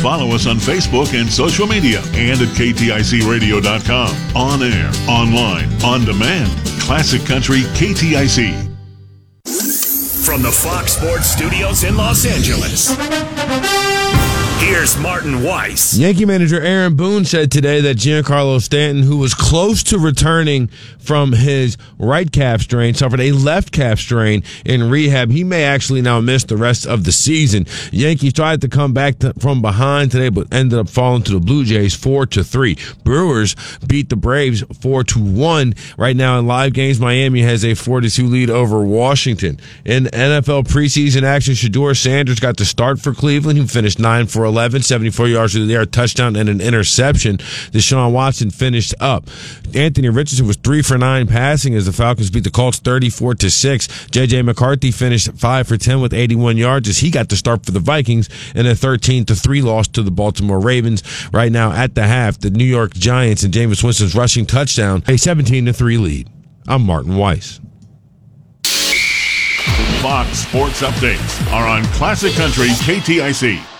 Follow us on Facebook and social media and at KTICradio.com. On air, online, on demand. Classic Country KTIC. From the Fox Sports Studios in Los Angeles, here's Martin Weiss. Yankee manager Aaron Boone said today that Giancarlo Stanton, who was close to returning from his right calf strain, suffered a left calf strain in rehab. He may actually now miss the rest of the season. Yankees tried to come back from behind today, but ended up falling to the Blue Jays 4-3. Brewers beat the Braves 4-1. Right now in live games, Miami has a 4-2 lead over Washington. In NFL preseason action, Shedeur Sanders got the start for Cleveland. He finished 9 for 11, 74 yards through the air, a touchdown and an interception. Deshaun Watson finished up. Anthony Richardson was 3 for 9 passing as the Falcons beat the Colts 34-6. J.J. McCarthy finished 5 for 10 with 81 yards as he got the start for the Vikings in a 13-3 loss to the Baltimore Ravens. Right now at the half, the New York Giants and Jameis Winston's rushing touchdown, a 17-3 lead. I'm Martin Weiss. Fox Sports Updates are on Classic Country KTIC.